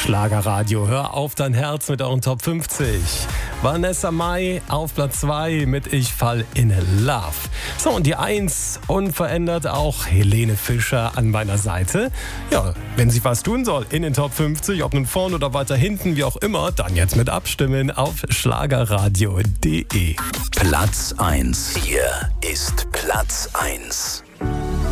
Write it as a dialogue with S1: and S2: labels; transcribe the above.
S1: Schlagerradio, hör auf dein Herz mit euren Top 50. Vanessa Mai auf Platz 2 mit Ich fall in Love. So, und die 1 unverändert auch Helene Fischer an meiner Seite. Ja, wenn sie was tun soll in den Top 50, ob nun vorne oder weiter hinten, wie auch immer, dann jetzt mit abstimmen auf schlagerradio.de.
S2: Platz 1. Hier ist Platz 1.